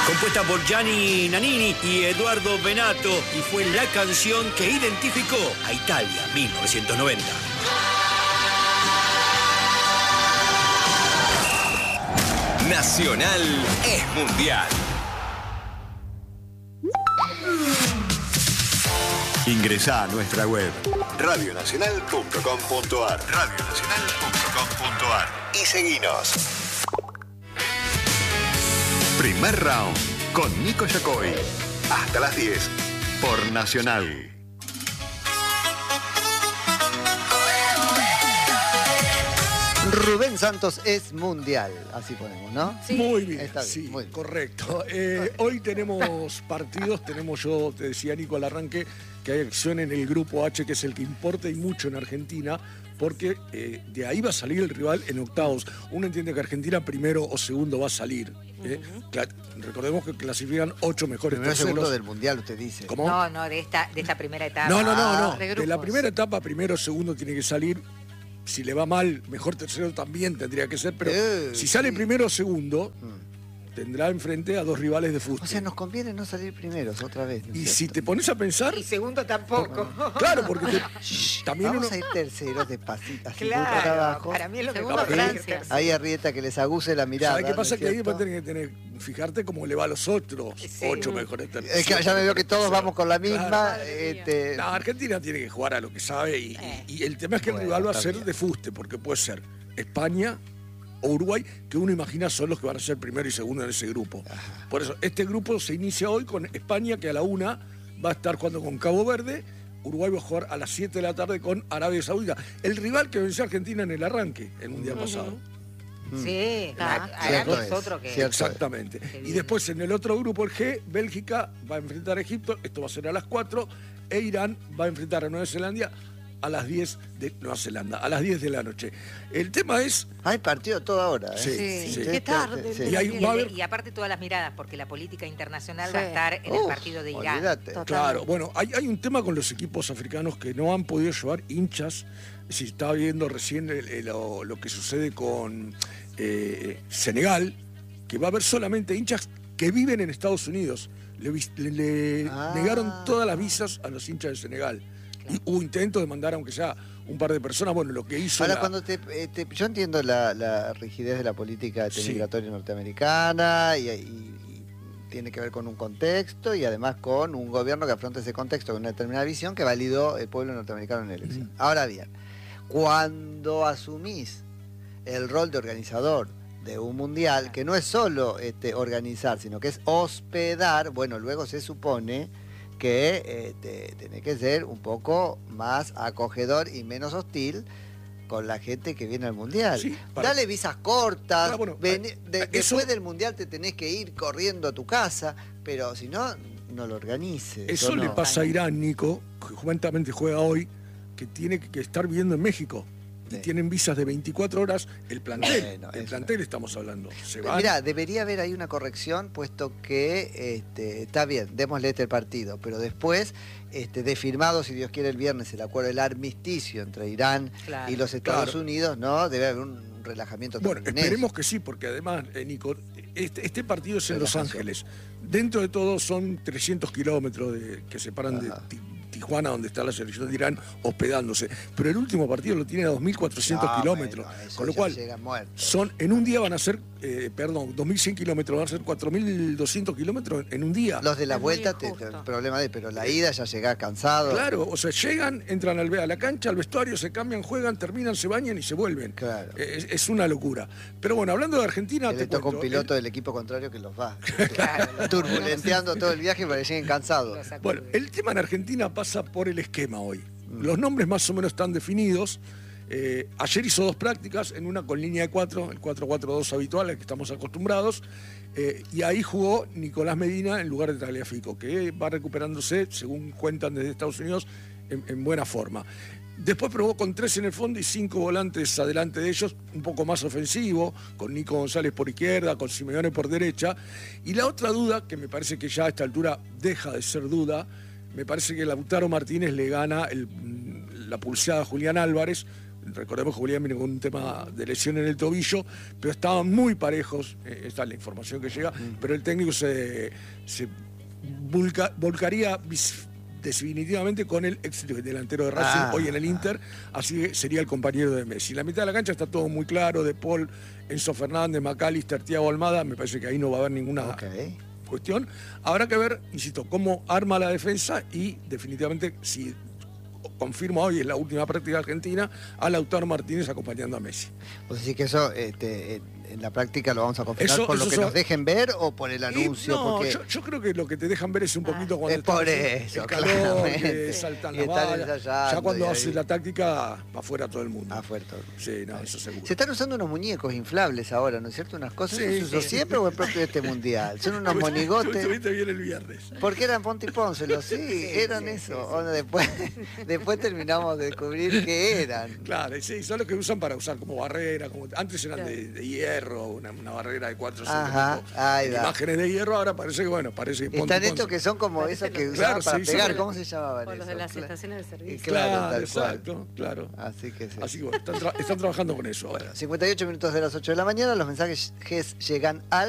compuesta por Gianni Nannini y Eduardo Benato, y fue la canción que identificó a Italia 1990. Nacional es mundial. Ingresá a nuestra web radionacional.com.ar radionacional.com.ar y seguinos. Primer round con Nico Yacoy. Hasta las 10 por Nacional. Rubén Santos es mundial, así ponemos, ¿no? Sí. Muy bien, está bien, sí, muy bien. correcto. Hoy tenemos partidos, yo te decía, Nico, al arranque, que hay acción en el grupo H, que es el que importa y mucho en Argentina, porque de ahí va a salir el rival en octavos. Uno entiende que Argentina primero o segundo va a salir. Recordemos que clasifican 8 mejores Primero terceros. segundo del mundial, usted dice. ¿Cómo? No, de esta primera etapa. No. De De la grupos. primera etapa, primero o segundo tiene que salir. Si le va mal, mejor tercero también tendría que ser, pero si sale primero o segundo, tendrá enfrente a dos rivales de fútbol. O sea, nos conviene no salir primeros otra vez. ¿no es Y cierto? si te pones a pensar... Y segundo tampoco. Claro, porque también Vamos uno... a ir terceros despacito, así Claro, muy para abajo. para mí es lo que Segundo, va a Francia. Ahí Arrieta que les aguse la mirada. ¿Sabes qué pasa? ¿no es Que ahí cierto? va a tener que fijarte cómo le va a los otros 8 mejores terceros. Es que ya me veo que todos vamos con la misma. Claro. Este... No, Argentina tiene que jugar a lo que sabe y el tema es que el rival va a está ser bien. de fuste, porque puede ser España o Uruguay, que uno imagina son los que van a ser primero y segundo en ese grupo. Por eso, este grupo se inicia hoy con España, que a la 1 va a estar jugando con Cabo Verde. Uruguay va a jugar a las 7 de la tarde con Arabia Saudita. El rival que venció a Argentina en el arranque, el mundial pasado. Sí, Arabia Cierto es es, otro que... cierto. Exactamente. Qué Y bien. después en el otro grupo, el G, Bélgica va a enfrentar a Egipto, esto va a ser a las 4, e Irán va a enfrentar a Nueva Zelanda a las 10 de Nueva Zelanda, a las 10 de la noche. El tema es... Hay partido toda hora, ¿eh? Sí, sí. Qué tarde. Sí. Y ahí va a haber... Y aparte todas las miradas, porque la política internacional Sí. va a estar en el partido de Irán. Olvídate. Claro, bueno, hay un tema con los equipos africanos que no han podido llevar hinchas. Si estaba viendo recién lo que sucede con Senegal, que va a haber solamente hinchas que viven en Estados Unidos. Le negaron todas las visas a los hinchas de Senegal. Y hubo intentos de mandar, aunque sea un par de personas, bueno, lo que hizo... Ahora, cuando yo entiendo la rigidez de la política Sí. migratoria norteamericana y tiene que ver con un contexto y además con un gobierno que afronta ese contexto con una determinada visión que validó el pueblo norteamericano en la elección. Ahora bien, cuando asumís el rol de organizador de un mundial, que no es solo organizar, sino que es hospedar, bueno, luego se supone que tiene que ser un poco más acogedor y menos hostil con la gente que viene al mundial. Sí, Dale visas cortas, bueno, después del mundial te tenés que ir corriendo a tu casa, pero si no, no lo organices. Eso ¿o le no? pasa a Irán, Nico, que justamente juega hoy, que tiene que estar viviendo en México. Y Sí. tienen visas de 24 horas. El plantel, Bueno, el eso. plantel estamos hablando. Se van. Mirá, debería haber ahí una corrección, puesto que está bien, démosle el partido, pero después de firmado, si Dios quiere, el viernes el acuerdo del armisticio entre Irán Claro. y los Estados Claro. Unidos, ¿no? Debe haber un relajamiento Bueno, también en esperemos eso. que sí, porque además, Nico, este partido es en Los Relajación. Ángeles. Dentro de todo son 300 kilómetros que separan de Ajá. Tijuana, donde está la selección de Irán, hospedándose. Pero el último partido lo tiene a 2.400 No, kilómetros. bueno, eso Con lo ya cual, llega muerto. en un día van a ser, 2.100 kilómetros, van a ser 4.200 kilómetros en un día. Los de la Es muy vuelta, injusto. el problema pero la ida ya llegás cansado. Claro, o sea, llegan, entran a la cancha, al vestuario, se cambian, juegan, terminan, se bañan y se vuelven. Claro. Es una locura. Pero bueno, hablando de Argentina, Que le te toca un cuento, piloto del equipo contrario que los va Claro. turbulenteando todo el viaje para que lleguen cansados. Bueno, el tema en Argentina pasa por el esquema hoy. Mm. Los nombres más o menos están definidos. Ayer hizo 2 prácticas, en una con línea de 4, el 4-4-2 habitual al que estamos acostumbrados, y ahí jugó Nicolás Medina en lugar de Tagliafico, que va recuperándose, según cuentan desde Estados Unidos, en buena forma. Después probó con 3 en el fondo y 5 volantes adelante de ellos, un poco más ofensivo, con Nico González por izquierda, con Simeone por derecha. Y la otra duda, que me parece que ya a esta altura deja de ser duda, me parece que Lautaro Martínez le gana la pulseada a Julián Álvarez, recordemos que Julián viene con un tema de lesión en el tobillo, pero estaban muy parejos, esta es la información que llega, pero el técnico se volcaría definitivamente con el ex delantero de Racing, hoy en el Inter, así que sería el compañero de Messi. La mitad de la cancha está todo muy claro, De Paul, Enzo Fernández, McAllister, Thiago Almada, me parece que ahí no va a haber ninguna cuestión. Habrá que ver, insisto, cómo arma la defensa y definitivamente, si confirma hoy, es la última práctica argentina, a Lautaro Martínez acompañando a Messi. Pues sí que eso en la práctica lo vamos a confirmar por lo que nos dejen ver o por el anuncio. No, porque... yo creo que lo que te dejan ver es un poquito cuando es por eso, el calor, claramente. saltan Y la están valla. ensayando Ya cuando y haces ahí- la táctica, va afuera todo el mundo. Afuera todo. Sí, no, eso seguro. Se están usando unos muñecos inflables ahora, ¿no es cierto? Unas cosas. Sí, ¿Eso se usó sí. siempre o es propio de este mundial? Son unos monigotes. Estuviste bien el viernes. Porque eran Ponte y Pónselo, sí, eran eso. Bueno, después terminamos de descubrir que eran. Claro, sí, son los que usan para usar como barrera. Antes eran de hierro, una barrera de 4 o 5 Ajá, ahí va. imágenes de hierro, ahora parece que, bueno, parece que Están estos que son como esos que usaban Claro, para sí, pegar, son- ¿cómo se llamaban Por los de esos? las estaciones de servicio. Claro, tal cual. exacto, claro. Así que sí. Así que bueno, están trabajando con eso ahora. 58 minutos de las 8 de la mañana, los mensajes llegan al